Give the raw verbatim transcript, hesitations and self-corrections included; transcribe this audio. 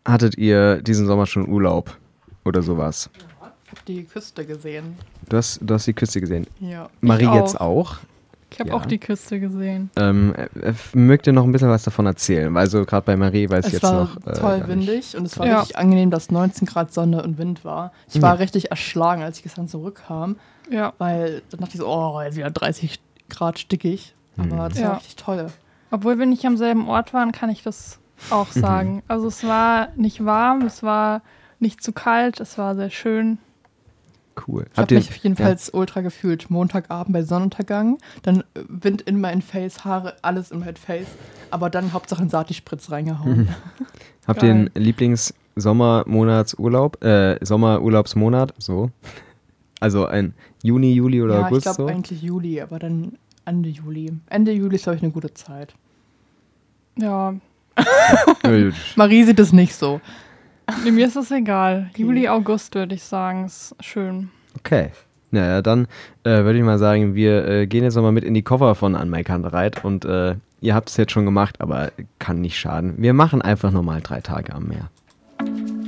hattet ihr diesen Sommer schon Urlaub oder sowas? Ich habe die Küste gesehen. Du hast, du hast die Küste gesehen. Ja. Marie auch. jetzt auch? Ich habe Ja. auch die Küste gesehen. Ähm, äh, mögt ihr noch ein bisschen was davon erzählen? Also gerade bei Marie weiß ich Es jetzt war noch... Äh, toll gar nicht. windig und es war Ja. richtig angenehm, dass neunzehn Grad Sonne und Wind war. Ich Ja. war richtig erschlagen, als ich gestern zurückkam, Ja. weil dann dachte ich so, oh, jetzt wieder dreißig Grad stickig. Aber das Ja. war richtig toll. Obwohl wir nicht am selben Ort waren, kann ich das auch sagen. Also es war nicht warm, es war nicht zu kalt, es war sehr schön. Cool. Ich habe mich jedenfalls ja. ultra gefühlt. Montagabend bei Sonnenuntergang, dann Wind in mein Face, Haare, alles in mein Face. Aber dann Hauptsache einen Sati-Spritz reingehauen. Mhm. Habt ihr einen Lieblings-Sommermonatsurlaub, äh, Sommerurlaubsmonat, so? Also ein Juni, Juli oder ja, August ich glaube so? eigentlich Juli, aber dann Ende Juli. Ende Juli ist, glaube ich, eine gute Zeit. Ja, Marie sieht es nicht so. nee, mir ist das egal. Okay. Juli, August würde ich sagen, ist schön. Okay. Naja, dann äh, würde ich mal sagen, wir äh, gehen jetzt nochmal mit in die Koffer von An Mike Kantereit und äh, ihr habt es jetzt schon gemacht, aber kann nicht schaden. Wir machen einfach nochmal drei Tage am Meer.